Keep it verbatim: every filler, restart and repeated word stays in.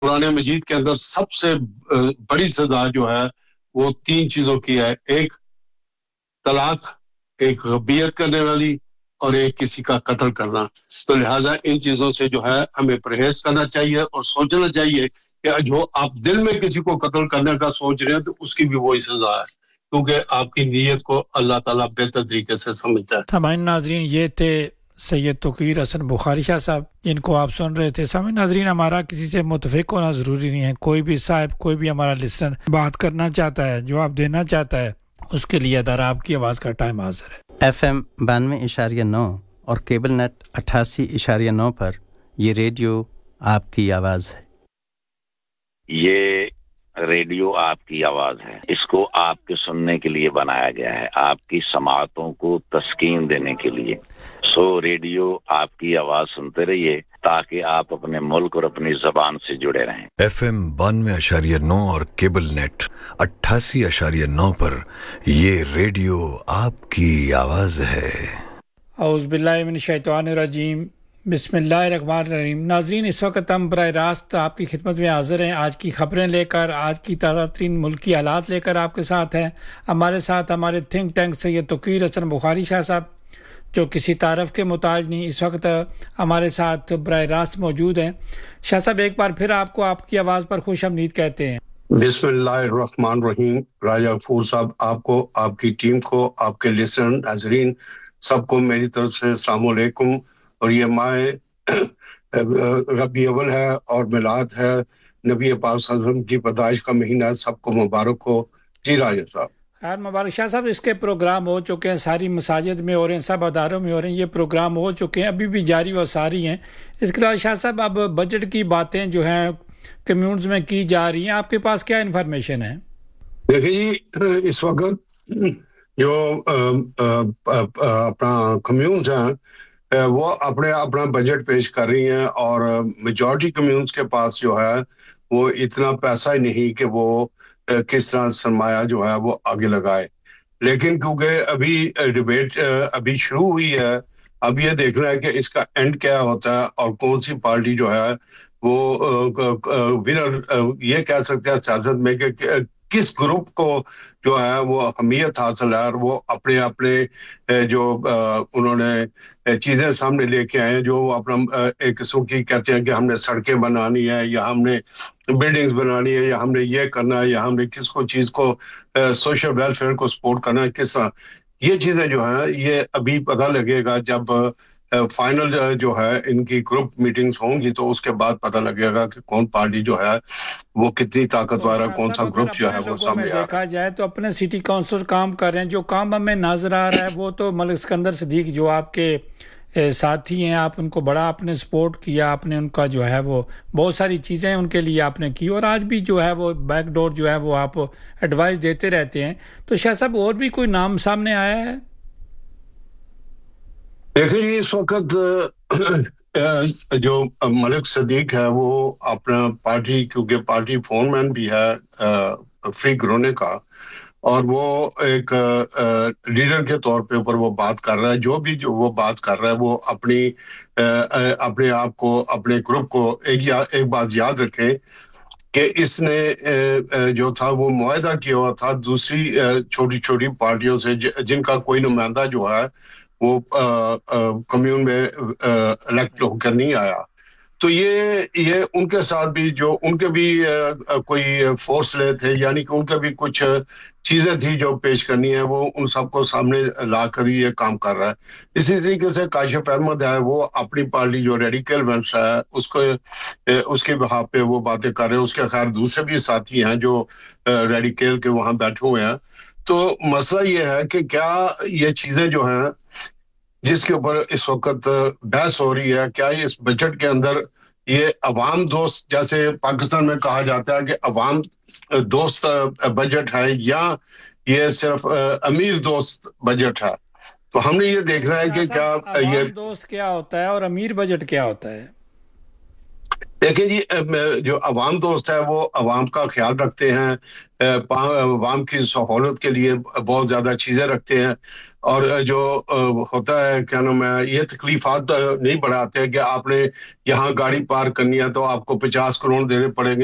قرآن مجید کے اندر سب سے بڑی سزا جو ہے وہ تین چیزوں کی ہے. ایک طلاق, ایک غیبت کرنے والی, اور ایک کسی کا قتل کرنا. تو لہٰذا ان چیزوں سے جو ہے ہمیں پرہیز کرنا چاہیے اور سوچنا چاہیے کہ جو آپ دل میں کسی کو قتل کرنے کا سوچ رہے ہیں تو اس کی بھی وہی سزا ہے, کیونکہ آپ کی نیت کو اللہ تعالیٰ بہتر طریقے سے سمجھتا ہے. سامعین ناظرین, یہ تھے سید توقیر حسن بخاری شاہ صاحب جن کو آپ سن رہے تھے. سامعین ناظرین, ہمارا کسی سے متفق ہونا ضروری نہیں ہے. کوئی بھی صاحب, کوئی بھی ہمارا لسنر بات کرنا چاہتا ہے, جواب دینا چاہتا ہے, اس کے لیے ادارہ آپ کی آواز کا ٹائم حاضر ہے. ایف ایم بانوے اشاریہ نو اور کیبل نیٹ اٹھاسی اشاریہ نو پر یہ ریڈیو آپ کی آواز ہے. یہ ریڈیو آپ کی آواز ہے. اس کو آپ کے سننے کے لیے بنایا گیا ہے, آپ کی سماعتوں کو تسکین دینے کے لیے. سو ریڈیو آپ کی آواز سنتے رہیے تاکہ آپ اپنے ملک اور اپنی زبان سے جڑے رہیں. ایف ایم بانوے اشاریہ نو اور کیبل نیٹ اٹھاسی اشاریہ نو پر یہ ریڈیو آپ کی آواز ہے. اعوذ باللہ من الشیطان الرجیم, بسم اللہ الرحمن الرحیم. ناظرین, اس وقت ہم براہ راست آپ کی خدمت میں حاضر ہیں, آج کی خبریں لے کر, آج کی تازہ ترین ملکی حالات لے کر آپ کے ساتھ ہیں. ہمارے ساتھ ہمارے تھنک ٹینک سید توقیر حسن بخاری شاہ صاحب, جو کسی تعارف کے محتاج نہیں, اس وقت ہمارے ساتھ براہ راست موجود ہیں. شاہ صاحب, ایک بار پھر آپ کو آپ کی آواز پر خوش آمدید کہتے ہیں. بسم اللہ الرحمن الرحیم. راجہ غفور صاحب, آپ کو, آپ کی ٹیم کو, آپ کے لسنر ناظرین سب کو میری طرف سے السلام علیکم. اور یہ ماہ ربیع اول ہے اور میلاد ہے, نبی پاک صلی اللہ علیہ وسلم کی پیدائش کا مہینہ ہے, سب کو مبارک ہو. جی راجہ صاحب. خیر مبارک. شاہ صاحب, اس کے پروگرام ہو چکے ہیں, ساری مساجد میں ہو رہے ہیں, سب اداروں میں ہو رہے ہیں, یہ پروگرام ہو چکے ہیں, ابھی بھی جاری و ساری ہیں. اس کے علاوہ شاہ صاحب, اب بجٹ کی باتیں جو ہیں کمیونٹس میں کی جا رہی ہیں, آپ کے پاس کیا انفارمیشن ہے؟ دیکھیے جی, اس وقت جو اپنا کمیونٹس ہیں وہ اپنے اپنا بجٹ پیش کر رہی ہیں, اور میجورٹی کمیونٹس کے پاس جو ہے وہ اتنا پیسہ ہی نہیں کہ وہ کس طرح سرمایہ جو ہے وہ آگے لگائے. لیکن کیونکہ ابھی ڈیبیٹ ابھی شروع ہوئی ہے, اب یہ دیکھنا ہے کہ اس کا اینڈ کیا ہوتا ہے اور کون سی پارٹی جو ہے وہ ونر یہ کہہ سکتے ہیں سیاست میں کہ کس گروپ کو جو ہے وہ اہمیت حاصل ہے, اور وہ اپنے اپنے جو انہوں نے چیزیں سامنے لے کے آئے ہیں, جو وہ اپنا ایک قسم کی کہتے ہیں کہ ہم نے سڑکیں بنانی ہے, یا ہم نے بلڈنگز بنانی ہے, یا ہم نے یہ کرنا ہے, یا ہم نے کس کو چیز کو سوشل ویلفیئر کو سپورٹ کرنا ہے, کس طرح. یہ چیزیں جو ہیں یہ ابھی پتہ لگے گا جب فائنل جو ہے ان کی گروپ میٹنگز ہوں گی, تو اس کے بعد پتہ لگے گا کہ کون پارٹی جو ہے وہ کتنی طاقتور ہے, کون سا گروپ جو ہے وہ سامنے آ رہا ہے. دیکھا جائے تو اپنے سٹی کونسل کام کر رہے ہیں, جو کام ہمیں نظر آ رہا ہے وہ تو ملک اسکندر صدیق جو آپ کے ساتھی ہیں, آپ ان کو بڑا آپ نے سپورٹ کیا, آپ نے ان کا جو ہے وہ بہت ساری چیزیں ان کے لیے آپ نے کی, اور آج بھی جو ہے وہ بیک ڈور جو ہے وہ آپ ایڈوائز دیتے رہتے ہیں. تو شاہ صاحب, اور بھی کوئی نام سامنے آیا ہے؟ دیکھیں جی, اس وقت جو ملک صدیق ہے وہ اپنا پارٹی, کیونکہ پارٹی فون مین بھی ہے فری گرونے کا, اور وہ ایک لیڈر کے طور پہ اوپر وہ بات کر رہا ہے. جو بھی جو وہ بات کر رہا ہے وہ اپنی اپنے آپ کو, اپنے گروپ کو ایک ایک بات یاد رکھیں کہ اس نے جو تھا وہ معاہدہ کیا ہوا تھا دوسری چھوٹی چھوٹی پارٹیوں سے جن کا کوئی نمائندہ جو ہے وہ کمیون میں الیکٹ ہو کر نہیں آیا. تو یہ یہ ان کے ساتھ بھی جو ان کے بھی کوئی فورس لے تھے, یعنی کہ ان کے بھی کچھ چیزیں تھی جو پیش کرنی ہے, وہ ان سب کو سامنے لا کر یہ کام کر رہا ہے. اسی طریقے سے کاشف احمد ہے, وہ اپنی پارٹی جو ریڈیکل وینس ہے اس کو اس کے بہا پہ وہ باتیں کر رہے ہیں. اس کے خیر دوسرے بھی ساتھی ہیں جو ریڈیکل کے وہاں بیٹھے ہوئے ہیں. تو مسئلہ یہ ہے کہ کیا یہ چیزیں جو ہیں جس کے اوپر اس وقت بحث ہو رہی ہے, کیا اس بجٹ کے اندر یہ عوام دوست, جیسے پاکستان میں کہا جاتا ہے کہ عوام دوست بجٹ ہے, یا یہ صرف امیر دوست بجٹ ہے. تو ہم نے یہ دیکھنا ہے کہ کیا یہ دوست کیا ہوتا ہے اور امیر بجٹ کیا ہوتا ہے. دیکھیں جی, جو عوام دوست ہے وہ عوام کا خیال رکھتے ہیں, عوام کی سہولت کے لیے بہت زیادہ چیزیں رکھتے ہیں, اور جو ہوتا ہے کیا نام ہے یہ تکلیفات نہیں بڑھاتے کہ آپ نے یہاں گاڑی پارک کرنی ہے تو آپ کو پچاس کروڑ دینے پڑیں گے